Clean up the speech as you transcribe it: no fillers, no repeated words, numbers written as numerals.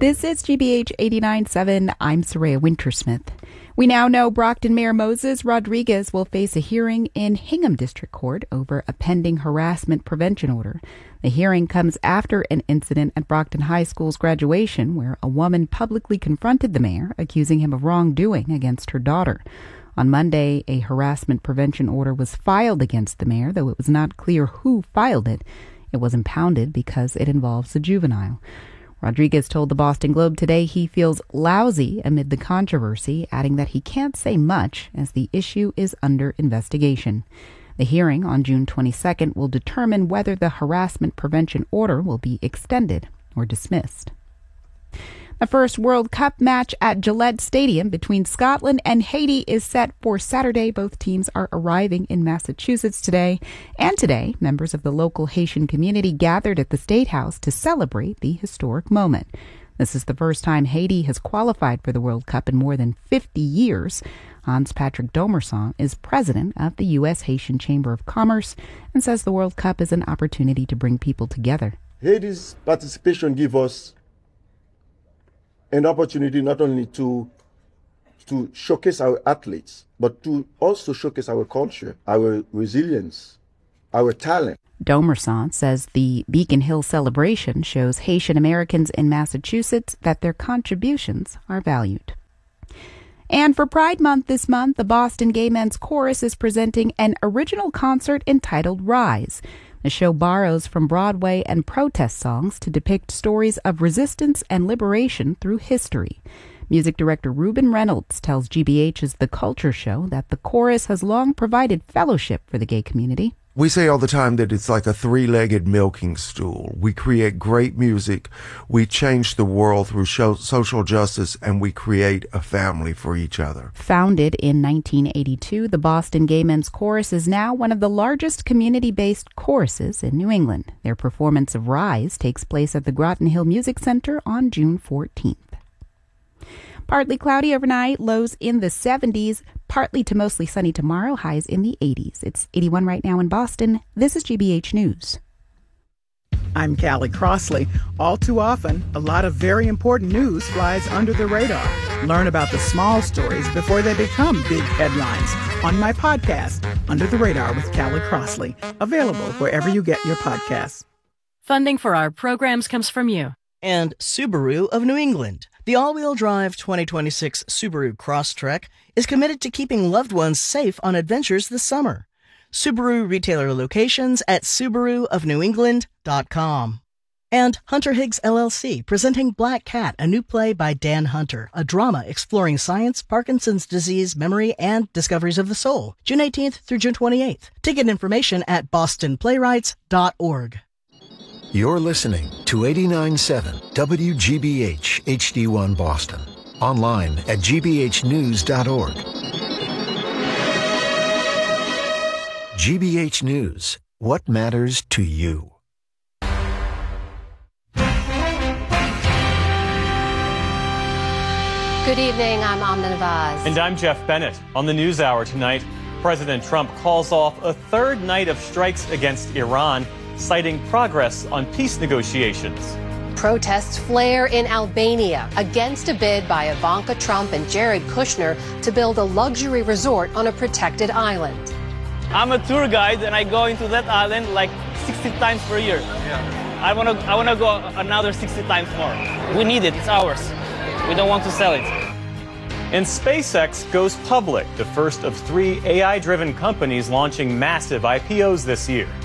This is GBH 89.7. I'm Soraya Wintersmith. We now know Brockton Mayor Moses Rodriguez will face a hearing in Hingham District Court over a pending harassment prevention order. The hearing comes after an incident at Brockton High School's graduation where a woman publicly confronted the mayor, accusing him of wrongdoing against her daughter. On Monday, a harassment prevention order was filed against the mayor, though it was not clear who filed it. It was impounded because it involves a juvenile. Rodriguez told the Boston Globe today he feels lousy amid the controversy, adding that he can't say much as the issue is under investigation. The hearing on June 22nd will determine whether the harassment prevention order will be extended or dismissed. The first World Cup match at Gillette Stadium between Scotland and Haiti is set for Saturday. Both teams are arriving in Massachusetts today. And today, members of the local Haitian community gathered at the State House to celebrate the historic moment. This is the first time Haiti has qualified for the World Cup in more than 50 years. Hans-Patrick Domerson is president of the U.S. Haitian Chamber of Commerce and says the World Cup is an opportunity to bring people together. Haiti's participation gives us an opportunity not only to showcase our athletes, but to also showcase our culture, our resilience, our talent. Domerson says the Beacon Hill celebration shows Haitian Americans in Massachusetts that their contributions are valued. And for Pride Month this month, the Boston Gay Men's Chorus is presenting an original concert entitled Rise. The show borrows from Broadway and protest songs to depict stories of resistance and liberation through history. Music director Ruben Reynolds tells GBH's The Culture Show that the chorus has long provided fellowship for the gay community. We say all the time that it's like a three-legged milking stool. We create great music, we change the world through social justice, and we create a family for each other. Founded in 1982, the Boston Gay Men's Chorus is now one of the largest community-based choruses in New England. Their performance of Rise takes place at the Groton Hill Music Center on June 14th. Partly cloudy overnight, lows in the 70s. Partly to mostly sunny tomorrow, highs in the 80s. It's 81 right now in Boston. This is GBH News. I'm Callie Crossley. All too often, a lot of very important news flies under the radar. Learn about the small stories before they become big headlines on my podcast, Under the Radar with Callie Crossley, available wherever you get your podcasts. Funding for our programs comes from you. And Subaru of New England. The all-wheel drive 2026 Subaru Crosstrek is committed to keeping loved ones safe on adventures this summer. Subaru retailer locations at SubaruofNewEngland.com. And Hunter Higgs LLC presenting Black Cat, a new play by Dan Hunter, a drama exploring science, Parkinson's disease, memory, and discoveries of the soul. June 18th through June 28th. Ticket information at bostonplaywrights.org. You're listening to 89.7 WGBH HD1 Boston. Online at gbhnews.org. GBH News. What matters to you? Good evening. I'm Amna Nawaz. And I'm Jeff Bennett. On the NewsHour tonight, President Trump calls off a third night of strikes against Iran, citing progress on peace negotiations. Protests flare in Albania against a bid by Ivanka Trump and Jared Kushner to build a luxury resort on a protected island. I'm a tour guide and I go into that island like 60 times per year. Yeah. I want to go another 60 times more. We need it. It's ours. We don't want to sell it. And SpaceX goes public, the first of 3 AI-driven companies launching massive IPOs this year.